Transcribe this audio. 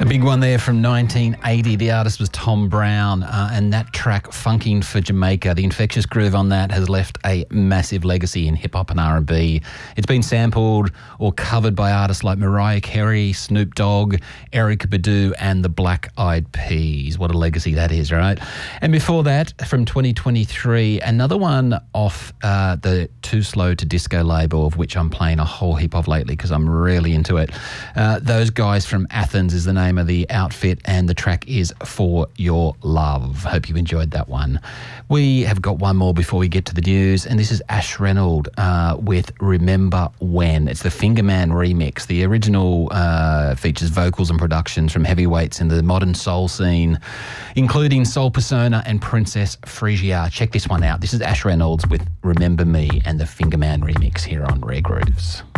big one there from 1980. The artist was Tom Brown, and that track, Funking for Jamaica, the infectious groove on that has left a massive legacy in hip-hop and R&B. It's been sampled or covered by artists like Mariah Carey, Snoop Dogg, Erykah Badu and the Black Eyed Peas. What a legacy that is, right? And before that, from 2023, another one off the Too Slow to Disco label, of which I'm playing a whole heap of lately because I'm really into it. Those Guys from Athens is the name of the outfit, and the track is For Your Love. Hope you enjoyed that one. We have got one more before we get to the news, and this is Ash Reynolds with Remember When. It's the Fingerman remix. The original features vocals and productions from heavyweights in the modern soul scene, including Soul Persona and Princess Frisia. Check this one out. This is Ash Reynolds with Remember Me and the Fingerman remix here on Rare Grooves.